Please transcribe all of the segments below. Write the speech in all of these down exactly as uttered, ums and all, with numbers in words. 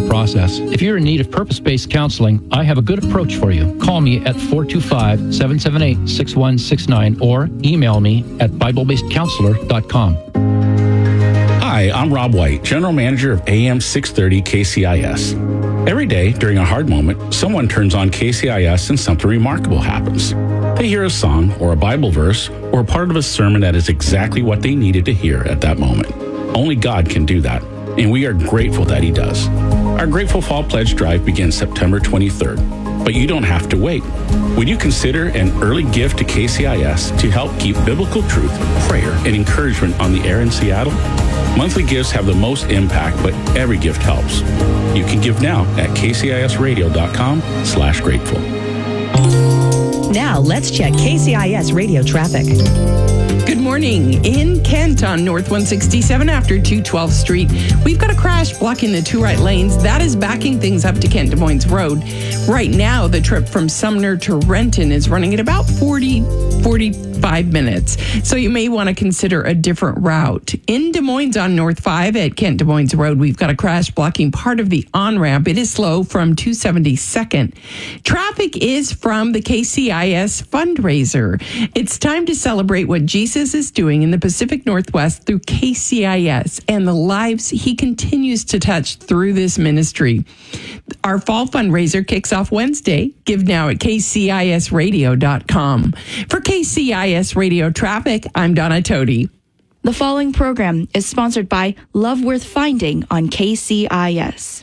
process. If you're in need of purpose-based counseling, I have a good approach for you. Call me at four two five, seven seven eight, six one six nine or email me at bible based counselor dot com. Hi, I'm Rob White, General Manager of A M six thirty K C I S. Every day during a hard moment, someone turns on K C I S and something remarkable happens. They hear a song or a Bible verse or a part of a sermon that is exactly what they needed to hear at that moment. Only God can do that, and we are grateful that He does. Our Grateful Fall Pledge Drive begins September twenty-third, but you don't have to wait. Would you consider an early gift to K C I S to help keep biblical truth, prayer, and encouragement on the air in Seattle? Monthly gifts have the most impact, but every gift helps. You can give now at k c i s radio dot com slash grateful. Now let's check K C I S radio traffic. Good morning. In Kent on North one sixty-seven after two twelfth Street, we've got a crash blocking the two right lanes. That is backing things up to Kent Des Moines Road. Right now, the trip from Sumner to Renton is running at about forty, forty-five minutes. So you may want to consider a different route. In Des Moines on North five at Kent Des Moines Road, we've got a crash blocking part of the on-ramp. It is slow from two seventy-second. Traffic is from the K C I S fundraiser. It's time to celebrate what Jesus is doing in the Pacific Northwest through K C I S and the lives He continues to touch through this ministry. Our fall fundraiser kicks off Wednesday. Give now at k c i s radio dot com. For K C I S Radio Traffic, I'm Donna Toti. The following program is sponsored by Love Worth Finding on K C I S.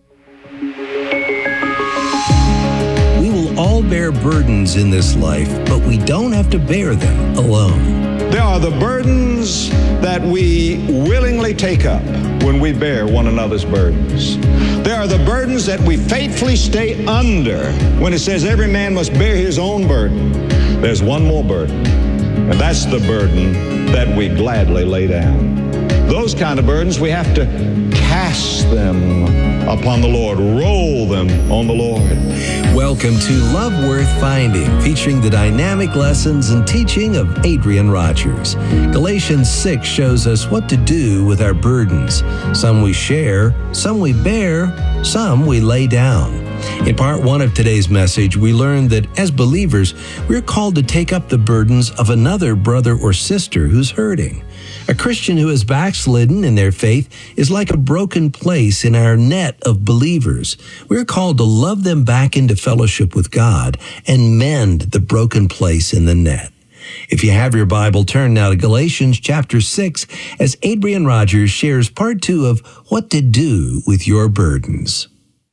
We will all bear burdens in this life, but we don't have to bear them alone. There are the burdens that we willingly take up when we bear one another's burdens. There are the burdens that we faithfully stay under when it says every man must bear his own burden. There's one more burden, and that's the burden that we gladly lay down. Those kind of burdens, we have to cast them upon the Lord, roll them on the Lord. Welcome to Love Worth Finding, featuring the dynamic lessons and teaching of Adrian Rogers. Galatians six shows us what to do with our burdens. Some we share, some we bear, some we lay down. In part one of today's message, we learned that as believers, we're called to take up the burdens of another brother or sister who's hurting. A Christian who is backslidden in their faith is like a broken place in our net of believers. We're called to love them back into fellowship with God and mend the broken place in the net. If you have your Bible, turn now to Galatians chapter six as Adrian Rogers shares part two of what to do with your burdens.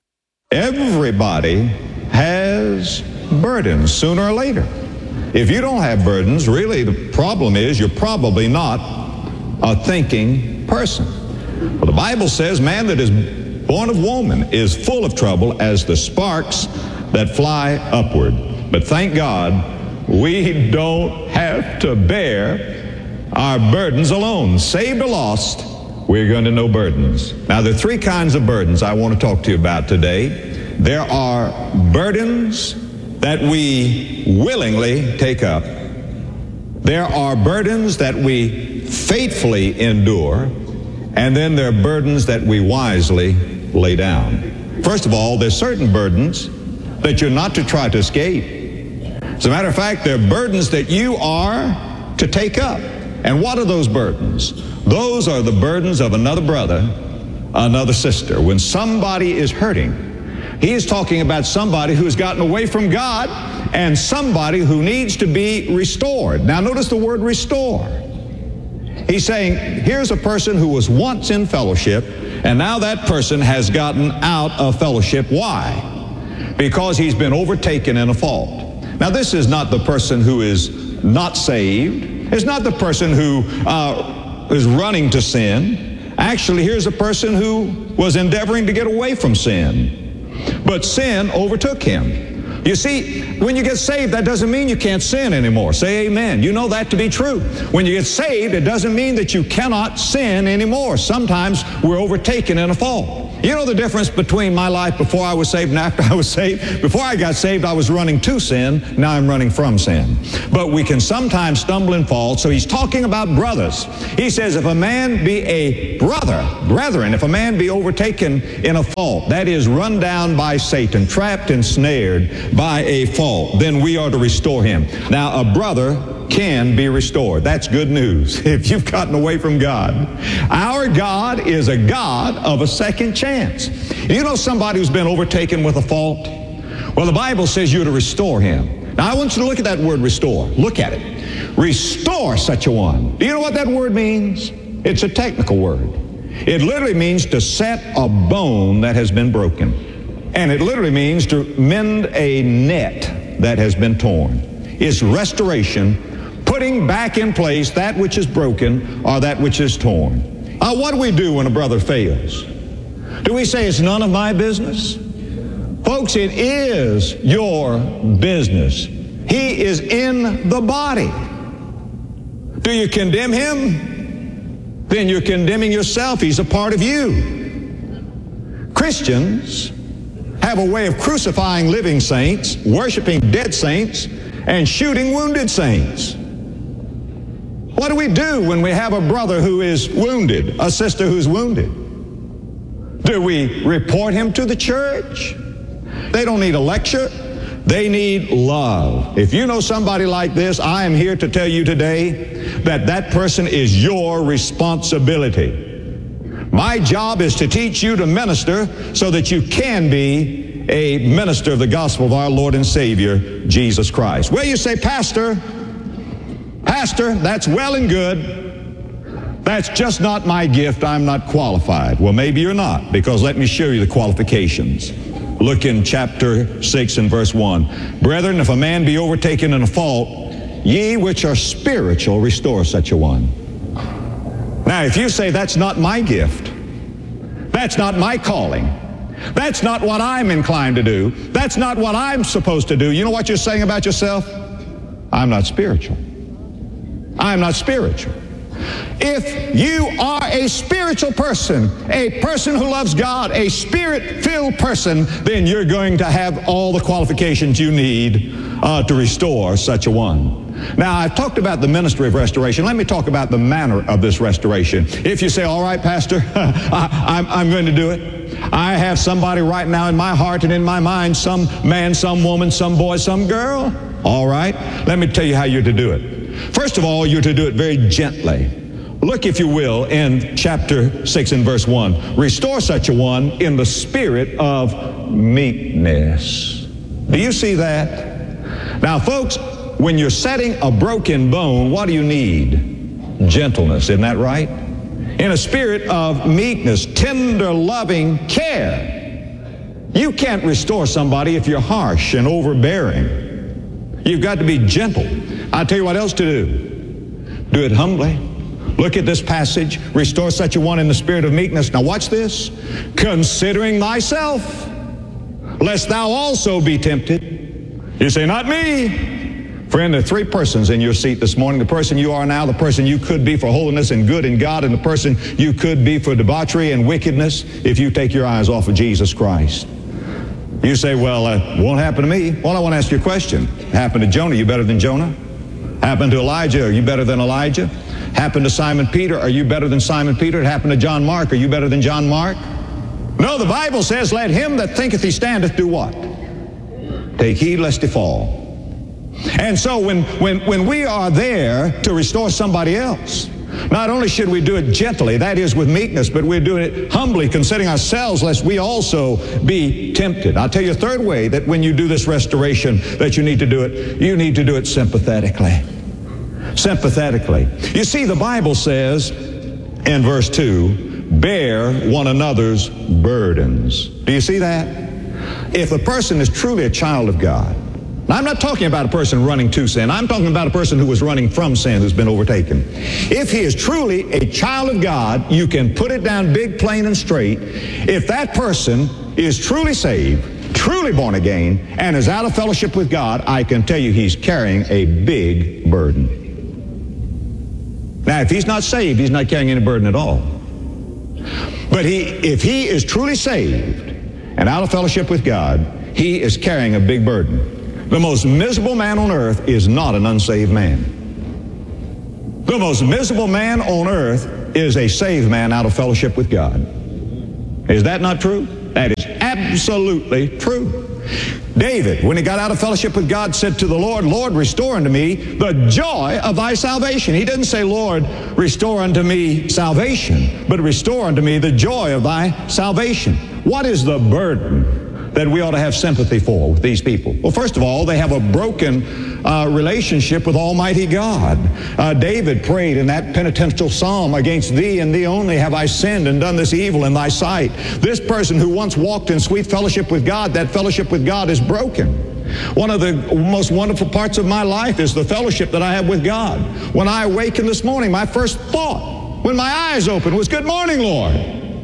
Everybody has burdens sooner or later. If you don't have burdens, really the problem is you're probably not a thinking person. Well, the Bible says man that is born of woman is full of trouble as the sparks that fly upward. But thank God we don't have to bear our burdens alone. Saved or lost, we're going to know burdens. Now, there are three kinds of burdens I want to talk to you about today. There are burdens that we willingly take up. There are burdens that we faithfully endure. And then there are burdens that we wisely lay down. First of all, there's certain burdens that you're not to try to escape. As a matter of fact, there are burdens that you are to take up. And what are those burdens? Those are the burdens of another brother, another sister. When somebody is hurting, he is talking about somebody who has gotten away from God and somebody who needs to be restored. Now notice the word restore. He's saying, here's a person who was once in fellowship, and now that person has gotten out of fellowship. Why? Because he's been overtaken in a fault. Now this is not the person who is not saved. It's not the person who uh, is running to sin. Actually, here's a person who was endeavoring to get away from sin. But sin overtook him. You see, when you get saved, that doesn't mean you can't sin anymore. Say amen. You know that to be true. When you get saved, it doesn't mean that you cannot sin anymore. Sometimes we're overtaken in a fault. You know the difference between my life before I was saved and after I was saved? Before I got saved, I was running to sin. Now I'm running from sin. But we can sometimes stumble and fall. So he's talking about brothers. He says, if a man be a brother, brethren, if a man be overtaken in a fault, that is, run down by Satan, trapped and snared by a fault, then we are to restore him. Now, a brother can be restored. That's good news if you've gotten away from God. Our God is a God of a second chance. You know somebody who's been overtaken with a fault? Well, the Bible says you're to restore him. Now, I want you to look at that word restore. Look at it. Restore such a one. Do you know what that word means? It's a technical word. It literally means to set a bone that has been broken. And it literally means to mend a net that has been torn. It's restoration, putting back in place that which is broken or that which is torn. Uh, what do we do when a brother fails? Do we say it's none of my business? Folks, it is your business. He is in the body. Do you condemn him? Then you're condemning yourself. He's a part of you. Christians have a way of crucifying living saints, worshiping dead saints, and shooting wounded saints. What do we do when we have a brother who is wounded, a sister who's wounded? Do we report him to the church? They don't need a lecture. They need love. If you know somebody like this, I am here to tell you today that that person is your responsibility. My job is to teach you to minister so that you can be a minister of the gospel of our Lord and Savior, Jesus Christ. Well, you say, Pastor, Pastor, that's well and good. That's just not my gift. I'm not qualified. Well, maybe you're not, because let me show you the qualifications. Look in chapter six and verse one. Brethren, if a man be overtaken in a fault, ye which are spiritual, restore such a one. Now, if you say that's not my gift, that's not my calling, that's not what I'm inclined to do, that's not what I'm supposed to do, you know what you're saying about yourself? I'm not spiritual. I'm not spiritual. If you are a spiritual person, a person who loves God, a spirit-filled person, then you're going to have all the qualifications you need uh, to restore such a one. Now, I've talked about the ministry of restoration. Let me talk about the manner of this restoration. If you say, all right, Pastor, I, I'm, I'm going to do it. I have somebody right now in my heart and in my mind, some man, some woman, some boy, some girl. All right, let me tell you how you're to do it. First of all, you're to do it very gently. Look, if you will, in chapter six and verse one. Restore such a one in the spirit of meekness. Do you see that? Now, folks, when you're setting a broken bone, what do you need? Gentleness, isn't that right? In a spirit of meekness, tender, loving care. You can't restore somebody if you're harsh and overbearing. You've got to be gentle. I'll tell you what else to do. Do it humbly. Look at this passage. Restore such a one in the spirit of meekness. Now watch this. Considering thyself, lest thou also be tempted. You say, not me. Friend, there are three persons in your seat this morning. The person you are now, the person you could be for holiness and good in God, and the person you could be for debauchery and wickedness if you take your eyes off of Jesus Christ. You say, well, uh, it won't happen to me. Well, I want to ask you a question. Happened to Jonah, you better than Jonah? Happened to Elijah, are you better than Elijah? Happened to Simon Peter, are you better than Simon Peter? It happened to John Mark, are you better than John Mark? No, the Bible says, let him that thinketh he standeth do what? Take heed lest he fall. And so when, when, when we are there to restore somebody else, not only should we do it gently, that is with meekness, but we're doing it humbly, considering ourselves, lest we also be tempted. I'll tell you a third way that when you do this restoration that you need to do it, you need to do it sympathetically. Sympathetically. You see, the Bible says in verse two, bear one another's burdens. Do you see that? If a person is truly a child of God, now, I'm not talking about a person running to sin. I'm talking about a person who was running from sin, who's been overtaken. If he is truly a child of God, you can put it down big, plain, and straight. If that person is truly saved, truly born again, and is out of fellowship with God, I can tell you he's carrying a big burden. Now, if he's not saved, he's not carrying any burden at all. But he, if he is truly saved and out of fellowship with God, he is carrying a big burden. The most miserable man on earth is not an unsaved man. The most miserable man on earth is a saved man out of fellowship with God. Is that not true? That is absolutely true. David, when he got out of fellowship with God, said to the Lord, Lord, restore unto me the joy of thy salvation. He didn't say, Lord, restore unto me salvation, but restore unto me the joy of thy salvation. What is the burden that we ought to have sympathy for with these people? Well, first of all, they have a broken uh, relationship with Almighty God. Uh, David prayed in that penitential psalm, against thee and thee only have I sinned and done this evil in thy sight. This person who once walked in sweet fellowship with God, that fellowship with God is broken. One of the most wonderful parts of my life is the fellowship that I have with God. When I awakened this morning, my first thought, when my eyes opened, was, good morning, Lord.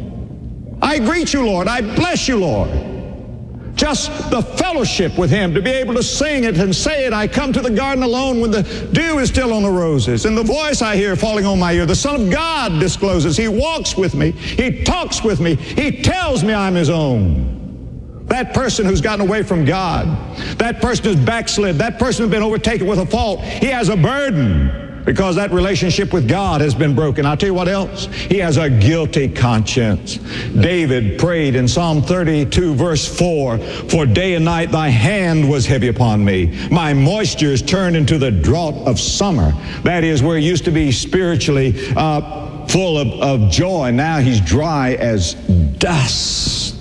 I greet you, Lord. I bless you, Lord. Just the fellowship with him, to be able to sing it and say it. I come to the garden alone when the dew is still on the roses, and the voice I hear falling on my ear. The Son of God discloses. He walks with me. He talks with me. He tells me I'm his own. That person who's gotten away from God, that person who's backslid, that person who's been overtaken with a fault, he has a burden because that relationship with God has been broken. I'll tell you what else. He has a guilty conscience. David prayed in Psalm thirty-two, verse four, for day and night thy hand was heavy upon me. My moisture is turned into the drought of summer. That is, where he used to be spiritually uh, full of, of joy. Now he's dry as dust.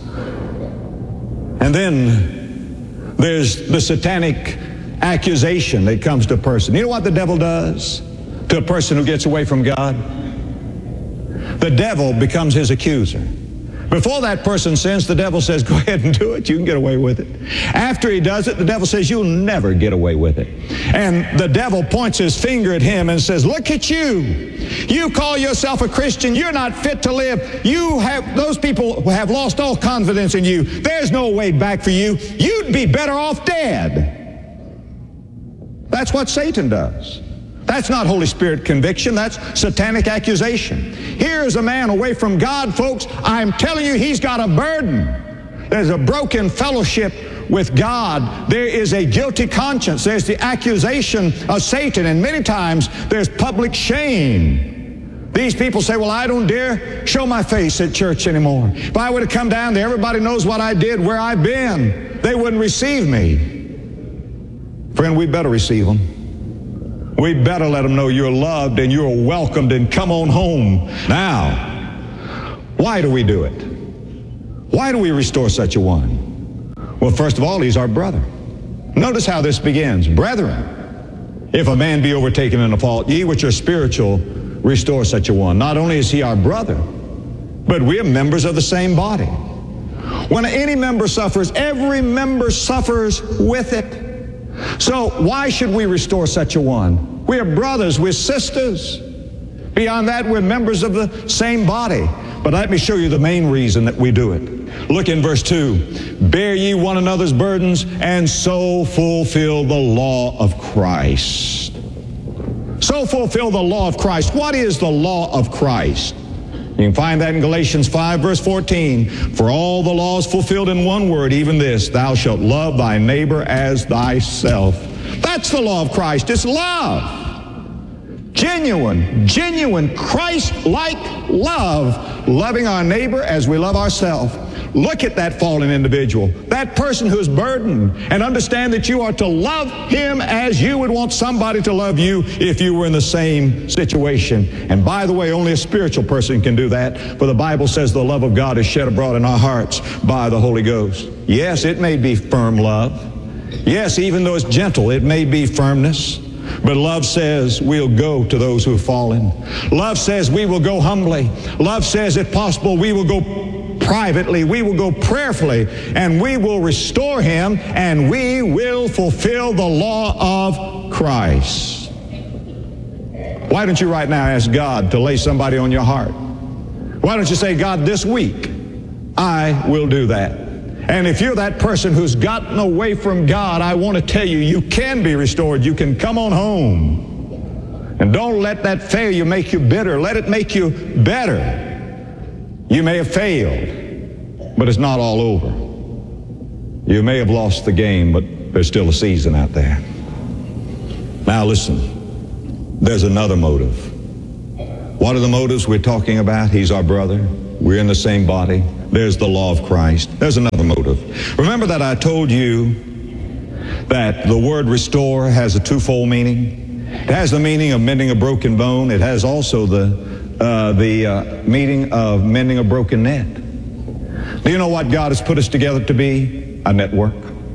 And then there's the satanic accusation that comes to a person. You know what the devil does to a person who gets away from God? The devil becomes his accuser. Before that person sins, the devil says, go ahead and do it. You can get away with it. After he does it, the devil says, you'll never get away with it. And the devil points his finger at him and says, look at you. You call yourself a Christian. You're not fit to live. You have, those people have lost all confidence in you. There's no way back for you. You'd be better off dead. That's what Satan does. That's not Holy Spirit conviction. That's satanic accusation. Here's a man away from God, folks. I'm telling you, he's got a burden. There's a broken fellowship with God. There is a guilty conscience. There's the accusation of Satan. And many times there's public shame. These people say, well, I don't dare show my face at church anymore. If I were to come down there, everybody knows what I did, where I've been. They wouldn't receive me. Friend, we better receive them. We better let them know you're loved and you're welcomed and come on home. Now, why do we do it? Why do we restore such a one? Well, first of all, he's our brother. Notice how this begins. Brethren, if a man be overtaken in a fault, ye which are spiritual, restore such a one. Not only is he our brother, but we are members of the same body. When any member suffers, every member suffers with it. So why should we restore such a one? We are brothers, we're sisters. Beyond that, we're members of the same body. But let me show you the main reason that we do it. Look in verse two. Bear ye one another's burdens, and so fulfill the law of Christ. So fulfill the law of Christ. What is the law of Christ? You can find that in Galatians five, verse fourteen. For all the laws fulfilled in one word, even this, thou shalt love thy neighbor as thyself. That's the law of Christ. It's love. Genuine, genuine, Christ-like love. Loving our neighbor as we love ourselves. Look at that fallen individual, that person who's burdened, and understand that you are to love him as you would want somebody to love you if you were in the same situation. And by the way, only a spiritual person can do that, for the Bible says the love of God is shed abroad in our hearts by the Holy Ghost. Yes, it may be firm love. Yes, even though it's gentle, it may be firmness. But love says we'll go to those who have fallen. Love says we will go humbly. Love says, if possible, we will go privately, we will go prayerfully, and we will restore him, and we will fulfill the law of Christ. Why don't you right now ask God to lay somebody on your heart? Why don't you say, God, this week I will do that. And if you're that person who's gotten away from God, I want to tell you, you can be restored. You can come on home. And don't let that failure make you bitter. Let it make you better. You may have failed, but it's not all over. You may have lost the game, but there's still a season out there. Now listen, there's another motive. What are the motives we're talking about? He's our brother. We're in the same body. There's the law of Christ. There's another motive. Remember that I told you that the word restore has a twofold meaning. It has the meaning of mending a broken bone. It has also the uh, the uh, meaning of mending a broken net. Do you know what God has put us together to be? A network.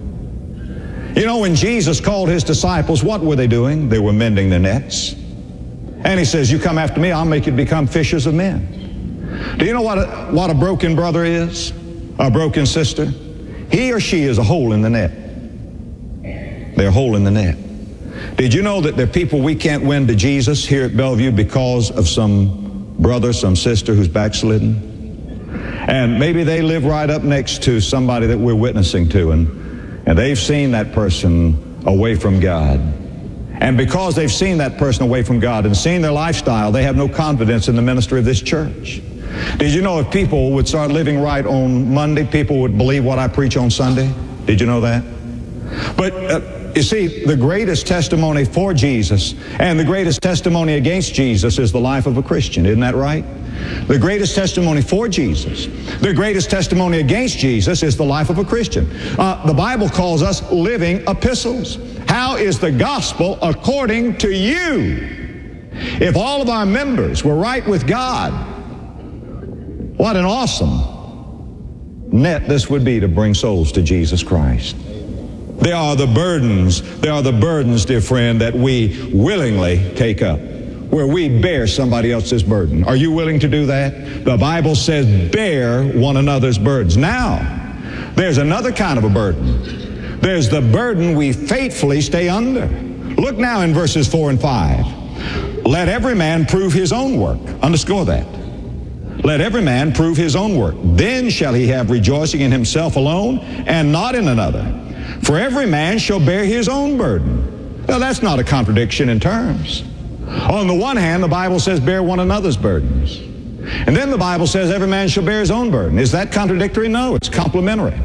You know, when Jesus called his disciples, what were they doing? They were mending their nets. And he says, you come after me, I'll make you become fishers of men. Do you know what a, what a broken brother is? A broken sister? He or she is a hole in the net. They're a hole in the net. Did you know that there are people we can't win to Jesus here at Bellevue because of some brother, some sister who's backslidden? And maybe they live right up next to somebody that we're witnessing to, and, and they've seen that person away from God. And because they've seen that person away from God and seen their lifestyle, they have no confidence in the ministry of this church. Did you know if people would start living right on Monday, people would believe what I preach on Sunday? Did you know that? But uh, you see, the greatest testimony for Jesus and the greatest testimony against Jesus is the life of a Christian. Isn't that right? The greatest testimony for Jesus, the greatest testimony against Jesus is the life of a Christian. Uh, the Bible calls us living epistles. How is the gospel according to you? If all of our members were right with God, what an awesome net this would be to bring souls to Jesus Christ. There are the burdens, there are the burdens, dear friend, that we willingly take up, where we bear somebody else's burden. Are you willing to do that? The Bible says, bear one another's burdens. Now, there's another kind of a burden. There's the burden we faithfully stay under. Look now in verses four and five. Let every man prove his own work. Underscore that. Let every man prove his own work. Then shall he have rejoicing in himself alone and not in another. For every man shall bear his own burden. Now, that's not a contradiction in terms. On the one hand, the Bible says bear one another's burdens. And then the Bible says every man shall bear his own burden. Is that contradictory? No, it's complementary.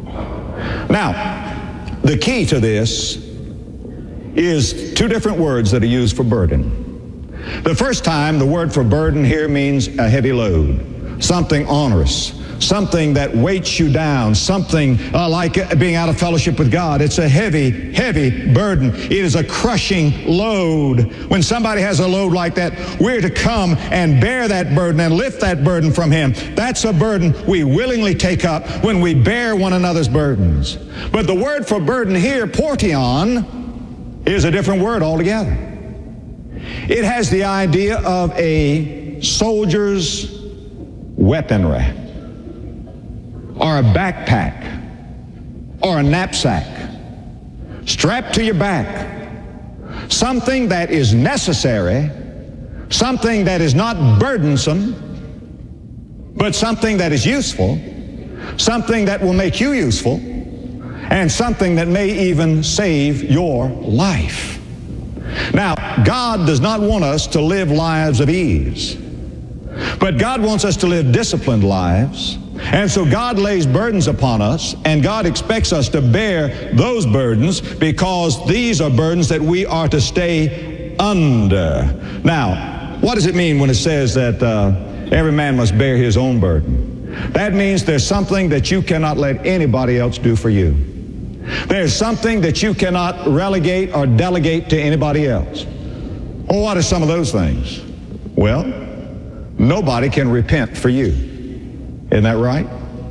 Now, the key to this is two different words that are used for burden. The first time, the word for burden here means a heavy load, something onerous, something that weights you down, something uh, like being out of fellowship with God. It's a heavy, heavy burden. It is a crushing load. When somebody has a load like that, we're to come and bear that burden and lift that burden from him. That's a burden we willingly take up when we bear one another's burdens. But the word for burden here, portion, is a different word altogether. It has the idea of a soldier's weaponry, or a backpack, or a knapsack, strapped to your back. Something that is necessary, something that is not burdensome, but something that is useful, something that will make you useful, and something that may even save your life. Now, God does not want us to live lives of ease, but God wants us to live disciplined lives. And so God lays burdens upon us, and God expects us to bear those burdens because these are burdens that we are to stay under. Now, what does it mean when it says that uh, every man must bear his own burden? That means there's something that you cannot let anybody else do for you. There's something that you cannot relegate or delegate to anybody else. Well, what are some of those things? Well, nobody can repent for you. Isn't that right?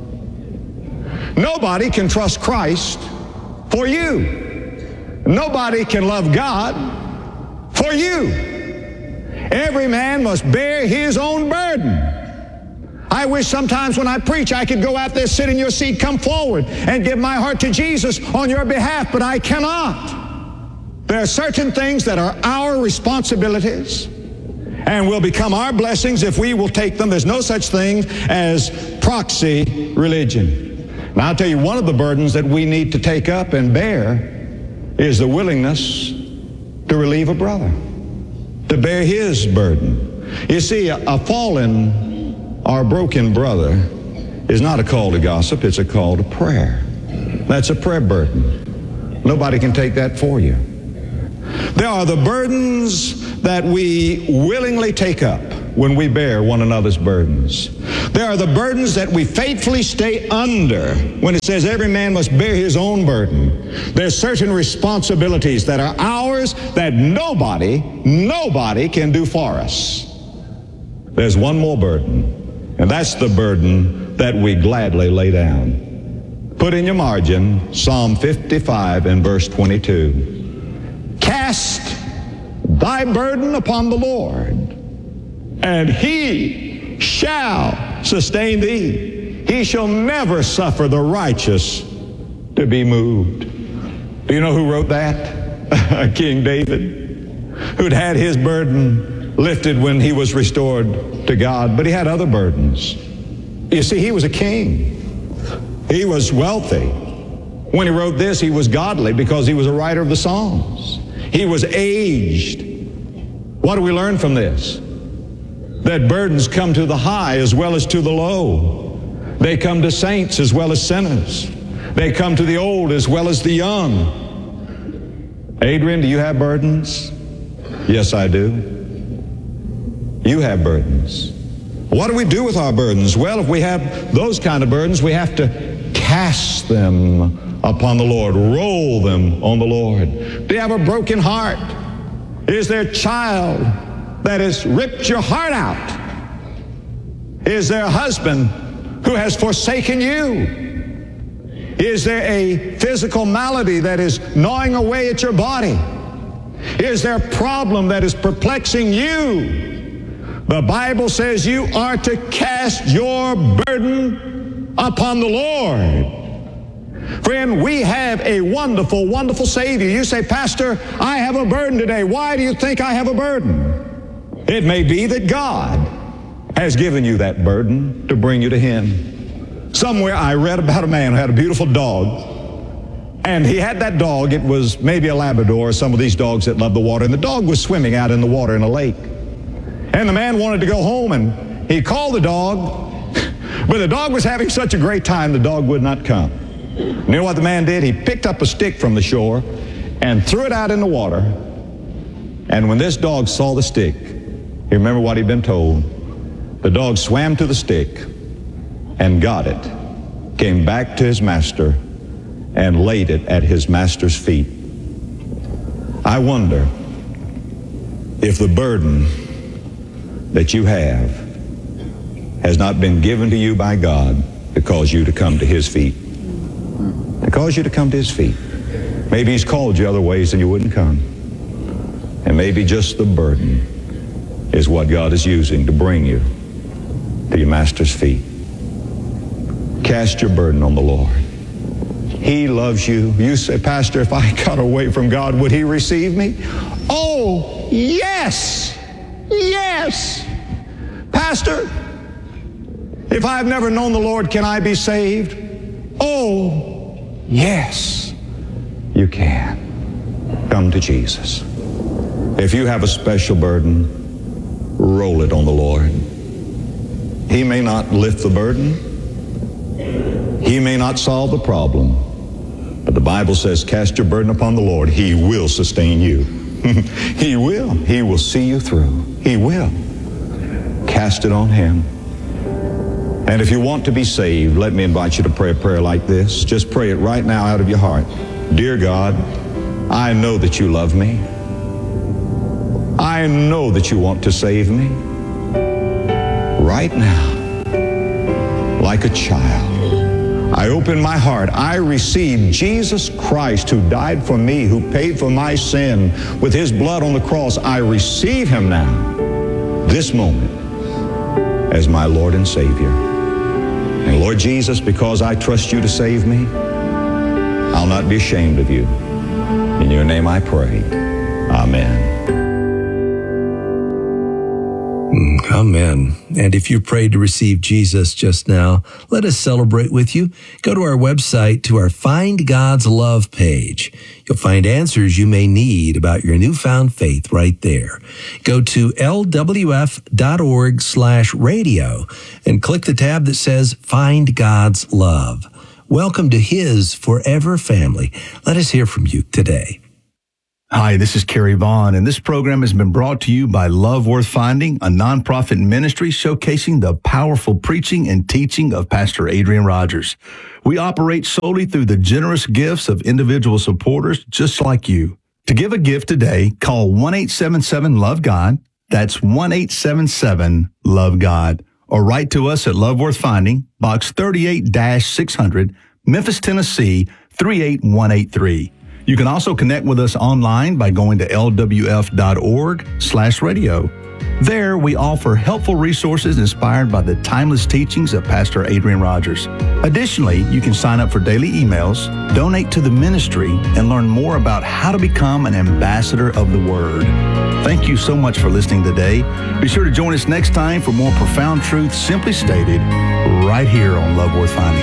Nobody can trust Christ for you. Nobody can love God for you. Every man must bear his own burden. I wish sometimes when I preach I could go out there, sit in your seat, come forward and give my heart to Jesus on your behalf, but I cannot. There are certain things that are our responsibilities and will become our blessings if we will take them. There's no such thing as proxy religion. Now, I'll tell you, one of the burdens that we need to take up and bear is the willingness to relieve a brother, to bear his burden. You see, a, a fallen our broken brother is not a call to gossip, it's a call to prayer. That's a prayer burden. Nobody can take that for you. There are the burdens that we willingly take up when we bear one another's burdens. There are the burdens that we faithfully stay under when it says every man must bear his own burden. There's certain responsibilities that are ours that nobody, nobody can do for us. There's one more burden, and that's the burden that we gladly lay down. Put in your margin Psalm fifty-five and verse twenty-two. Cast thy burden upon the Lord, and he shall sustain thee. He shall never suffer the righteous to be moved. Do you know who wrote that? King David, who'd had his burden lifted when he was restored to God, but he had other burdens. You see, he was a king. He was wealthy. When he wrote this, he was godly because he was a writer of the Psalms. He was aged. What do we learn from this? That burdens come to the high as well as to the low. They come to saints as well as sinners. They come to the old as well as the young. Adrian, do you have burdens? Yes, I do. You have burdens. What do we do with our burdens? Well, if we have those kind of burdens, we have to cast them upon the Lord, roll them on the Lord. Do you have a broken heart? Is there a child that has ripped your heart out? Is there a husband who has forsaken you? Is there a physical malady that is gnawing away at your body? Is there a problem that is perplexing you? The Bible says you are to cast your burden upon the Lord. Friend, we have a wonderful, wonderful Savior. You say, Pastor, I have a burden today. Why do you think I have a burden? It may be that God has given you that burden to bring you to Him. Somewhere I read about a man who had a beautiful dog, and he had that dog. It was maybe a Labrador or some of these dogs that love the water, and the dog was swimming out in the water in a lake. And the man wanted to go home, and he called the dog, but the dog was having such a great time, the dog would not come. You know what the man did? He picked up a stick from the shore and threw it out in the water. And when this dog saw the stick, you remember what he'd been told. The dog swam to the stick and got it, came back to his master, and laid it at his master's feet. I wonder if the burden that you have has not been given to you by God to cause you to come to His feet. To cause you to come to His feet. Maybe He's called you other ways and you wouldn't come. And maybe just the burden is what God is using to bring you to your Master's feet. Cast your burden on the Lord. He loves you. You say, Pastor, if I got away from God, would He receive me? Oh, yes. Yes. Pastor, if I've never known the Lord, can I be saved? Oh, yes, you can. Come to Jesus. If you have a special burden, roll it on the Lord. He may not lift the burden. He may not solve the problem. But the Bible says, cast your burden upon the Lord. He will sustain you. He will. He will see you through. He will. Cast it on Him. And if you want to be saved, let me invite you to pray a prayer like this. Just pray it right now out of your heart. Dear God, I know that you love me. I know that you want to save me. Right now, like a child, I open my heart. I receive Jesus Christ, who died for me, who paid for my sin with His blood on the cross. I receive Him now, this moment, as my Lord and Savior. And Lord Jesus, because I trust you to save me, I'll not be ashamed of you. In your name I pray. Amen. Amen. And if you prayed to receive Jesus just now, let us celebrate with you. Go to our website to our Find God's Love page. You'll find answers you may need about your newfound faith right there. Go to lwf.org slash radio and click the tab that says Find God's Love. Welcome to His forever family. Let us hear from you today. Hi, this is Kerry Vaughn, and this program has been brought to you by Love Worth Finding, a nonprofit ministry showcasing the powerful preaching and teaching of Pastor Adrian Rogers. We operate solely through the generous gifts of individual supporters just like you. To give a gift today, call one eight seven seven love God. That's one eight seven seven love God. Or write to us at Love Worth Finding, Box thirty-eight six hundred, Memphis, Tennessee, three eight one eight three. You can also connect with us online by going to lwf.org slash radio. There, we offer helpful resources inspired by the timeless teachings of Pastor Adrian Rogers. Additionally, you can sign up for daily emails, donate to the ministry, and learn more about how to become an ambassador of the Word. Thank you so much for listening today. Be sure to join us next time for more profound truths simply stated right here on Love Worth Finding.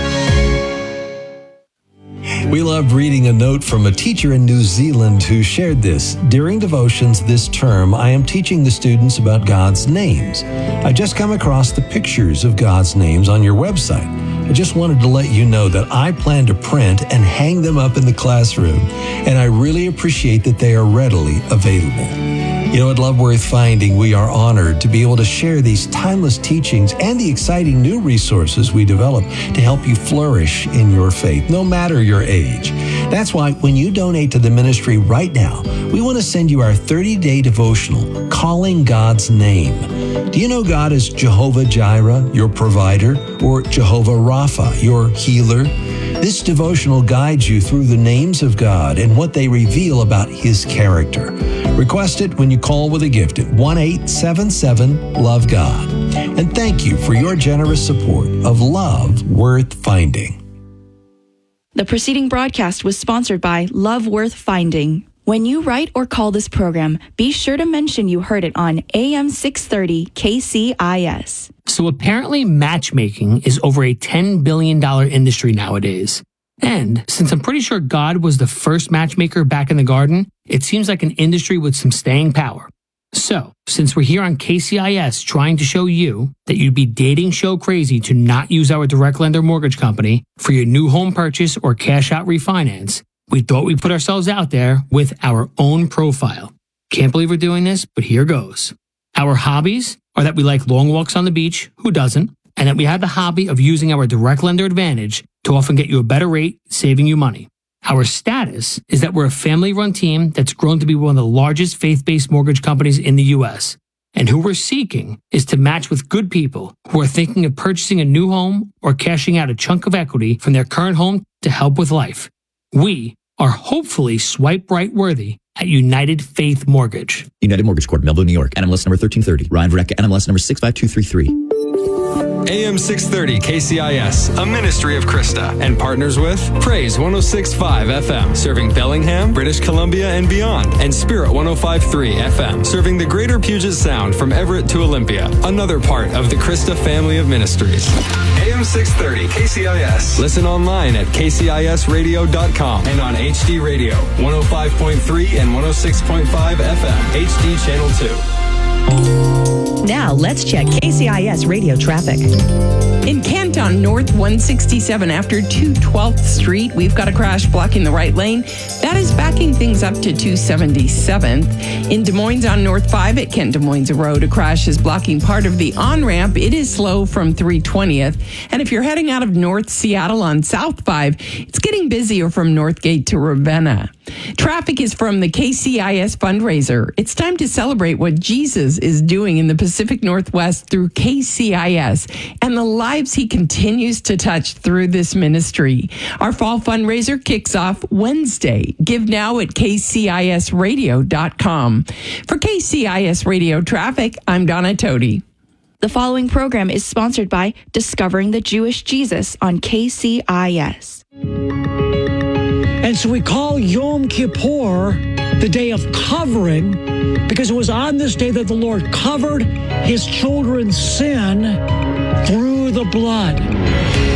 We loved reading a note from a teacher in New Zealand who shared this. During devotions this term, I am teaching the students about God's names. I just come across the pictures of God's names on your website. I just wanted to let you know that I plan to print and hang them up in the classroom, and I really appreciate that they are readily available. You know, at Love Worth Finding, we are honored to be able to share these timeless teachings and the exciting new resources we develop to help you flourish in your faith, no matter your age. That's why when you donate to the ministry right now, we want to send you our thirty-day devotional, Calling God's Name. Do you know God is Jehovah Jireh, your provider, or Jehovah Rapha, your healer? This devotional guides you through the names of God and what they reveal about His character. Request it when you call with a gift at one eight seven seven love God. And thank you for your generous support of Love Worth Finding. The preceding broadcast was sponsored by Love Worth Finding. When you write or call this program, be sure to mention you heard it on A M six thirty K C I S. So apparently matchmaking is over a ten billion dollars industry nowadays. And since I'm pretty sure God was the first matchmaker back in the garden, it seems like an industry with some staying power. So, since we're here on K C I S trying to show you that you'd be dating show crazy to not use our direct lender mortgage company for your new home purchase or cash out refinance, we thought we'd put ourselves out there with our own profile. Can't believe we're doing this, but here goes. Our hobbies are that we like long walks on the beach, who doesn't, and that we have the hobby of using our direct lender advantage to often get you a better rate, saving you money. Our status is that we're a family-run team that's grown to be one of the largest faith-based mortgage companies in the U S. And who we're seeking is to match with good people who are thinking of purchasing a new home or cashing out a chunk of equity from their current home to help with life. We are hopefully swipe right worthy at United Faith Mortgage. United Mortgage Corp, Melville, New York. N M L S number thirteen thirty. Ryan Verrecka, N M L S number six five two three three. A M six thirty K C I S, a ministry of Krista, and partners with Praise one oh six point five F M, serving Bellingham, British Columbia, and beyond, and Spirit one oh five point three F M, serving the greater Puget Sound from Everett to Olympia, another part of the Krista family of ministries. A M six thirty K C I S. Listen online at k c i s radio dot com and on H D Radio, one oh five point three and one oh six point five F M, H D Channel two. Now let's check K C I S radio traffic. In Canton, north one sixty-seven after two twelfth Street, we've got a crash blocking the right lane. That is backing things up to two seventy-seventh. In Des Moines on North five at Kent Des Moines Road, a crash is blocking part of the on-ramp. It is slow from three twentieth. And if you're heading out of North Seattle on South five, it's getting busier from Northgate to Ravenna. Traffic is from the K C I S fundraiser. It's time to celebrate what Jesus is doing in the Pacific Northwest through K C I S and the lives he continues to touch through this ministry. Our fall fundraiser kicks off Wednesday. Give now at k c i s radio dot com. For K C I S Radio Traffic, I'm Donna Toti. The following program is sponsored by Discovering the Jewish Jesus on K C I S. And And so we call Yom Kippur the day of covering, because it was on this day that the Lord covered his children's sin through the blood.